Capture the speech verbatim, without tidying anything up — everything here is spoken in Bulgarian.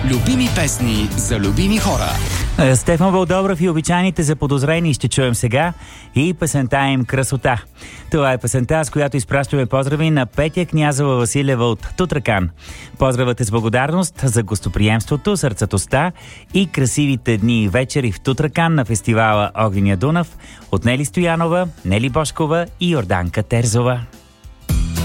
Любими песни за любими хора. Стефан Вълдобрев и обичайните заподозрени ще чуем сега и песента им "Красота". Това е песента, с която изпращаме поздрави на Петя Князова Василева от Тутракан. Поздравът е с благодарност за гостоприемството, сърцатостта и красивите дни и вечери в Тутракан на фестивала Огнения Дунав от Нели Стоянова, Нели Бошкова и Йорданка Терзова.